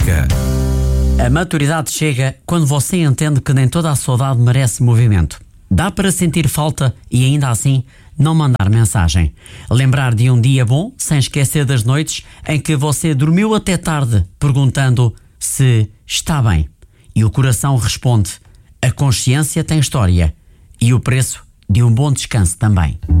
Música. A maturidade chega quando você entende que nem toda a saudade merece movimento. Dá para sentir falta e ainda assim não mandar mensagem. Lembrar de um dia bom sem esquecer das noites em que você dormiu até tarde perguntando se está bem. E o coração responde: a consciência tem história e o preço de um bom descanso também.